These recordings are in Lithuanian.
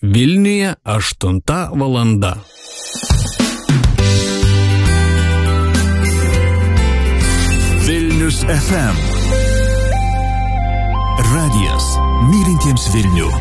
Vilniuje 8 valanda. Vilnius FM. Radijas mylintiems Vilnių.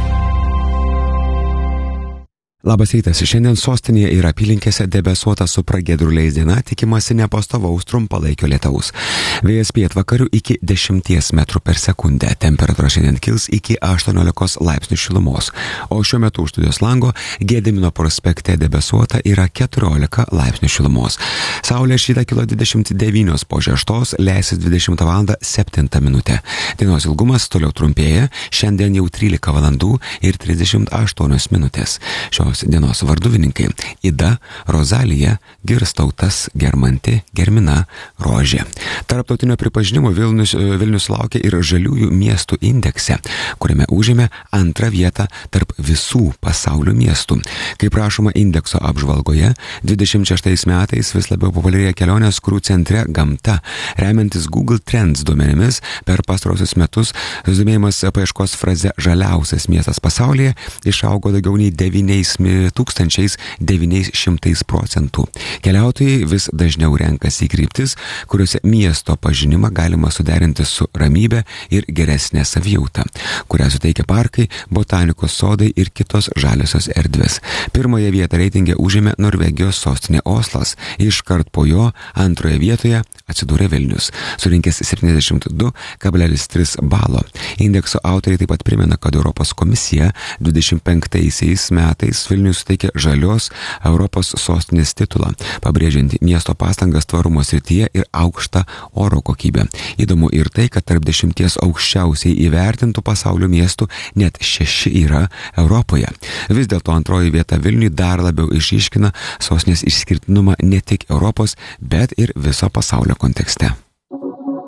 Labas rytas, šiandien sostinėje ir apylinkėse debesuota su pragiedruliais diena, tikimasi nepastovaus trumpalaikio lietaus. Vėjas pietvakarių iki 10 metrų per sekundę, temperatūra šiandien kils iki 18 laipsnių šilumos, o šiuo metu už studijos lango Gedimino prospekte debesuota yra 14 laipsnių šilumos. Saulė šį rytą kilo 29 po 6, leisis 20 val. 7 minutę. Dienos ilgumas toliau trumpėja, šiandien jau 13 valandų ir 38 minutės. Šios dienos varduvininkai Ida, Rozalija, Girstautas, Germantė, Germina, Rožė. Tarptautinio pripažinimo Vilnius laukia ir žaliųjų miestų indekse, kuriame užėmė 2 vietą tarp visų pasaulio miestų. Kaip rašoma indekso apžvalgoje, 26 metais vis labiau populiarėja kelionės, kurių centre gamta. Remiantis Google Trends duomenimis, per pastarosius metus susidomėjimas paieškos fraze žaliausias miestas pasaulyje išaugo daugiau nei 9,900%. Keliautojai vis dažniau renkasi į kryptis, kuriuose miesto pažinimą galima suderinti su ramybe ir geresnė savijauta, kurią suteikia parkai, botanikos sodai ir kitos žaliosios erdvės. Pirmąją vietą reitinge užėmė Norvegijos sostinė Oslas, iškart po jo antroje vietoje atsidūrė Vilnius, surinkęs 72,3 balo. Indekso autoriai taip pat primena, kad Europos komisija 25 metais Vilniui suteikė žalios Europos sostinės titulą, pabrėžiant miesto pastangas tvarumo srityje ir aukštą oro kokybę. Įdomu ir tai, kad tarp 10 aukščiausiai įvertintų pasaulio miestų net 6 yra Europoje. Vis dėlto antroji vieta Vilniui dar labiau išryškina sostinės išskirtinumą ne tik Europos, bet ir viso pasaulio kontekste.